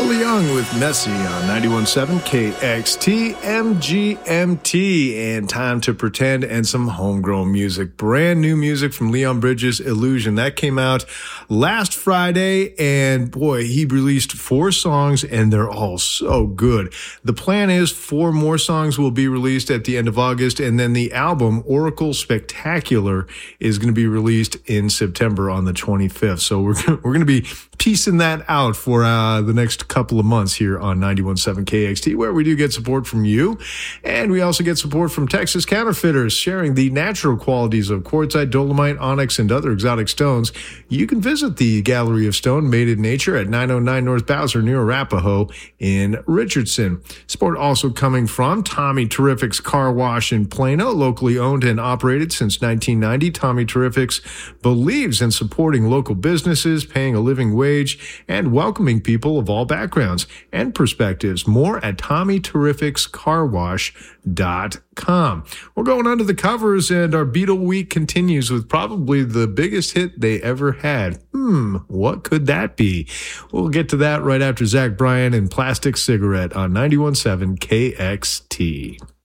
Young with Messy on 91.7 KXT MGMT, and Time to Pretend and some homegrown music. Brand new music from Leon Bridges, Illusion. That came out last Friday, and boy, he released 4 songs and they're all so good. The plan is 4 more songs will be released at the end of August, and then the album Oracle Spectacular is going to be released in September on the 25th. So we're going to be piecing that out for the next couple of months here on 91.7 KXT, where we do get support from you. And we also get support from Texas Counterfeiters, sharing the natural qualities of quartzite, dolomite, onyx, and other exotic stones. You can visit the Gallery of Stone Made in Nature at 909 North Bowser near Arapahoe in Richardson. Support also coming from Tommy Terrific's Car Wash in Plano, locally owned and operated since 1990. Tommy Terrific's believes in supporting local businesses, paying a living wage, and welcoming people of all backgrounds and perspectives. More at TommyTerrificsCarWash.com. We're going under the covers, and our Beatle week continues with probably the biggest hit they ever had. What could that be? We'll get to that right after Zach Bryan and Plastic Cigarette on 91.7 KXT.